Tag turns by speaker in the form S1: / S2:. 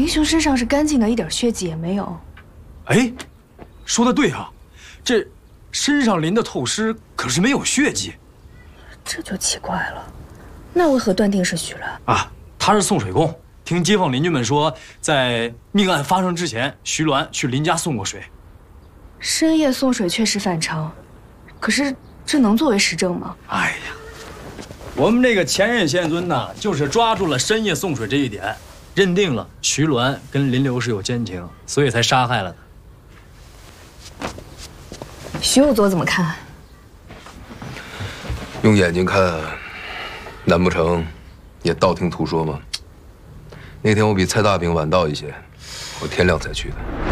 S1: 雄身上是干净的，一点血迹也没有。
S2: 哎，说的对啊，这身上淋的透尸，可是没有血迹。
S1: 这就奇怪了，那为何断定是徐鸾
S2: 啊？他是送水工，听街坊邻居们说，在命案发生之前，徐鸾去林家送过水。
S1: 深夜送水确实反常，可是这能作为实证吗？
S2: 哎呀，我们这个前任县尊呐，就是抓住了深夜送水这一点，认定了徐鸾跟林刘是有奸情，所以才杀害了他。
S1: 徐武佐怎么看？
S3: 用眼睛看，难不成也道听途说吗？那天我比蔡大饼晚到一些，我天亮才去的。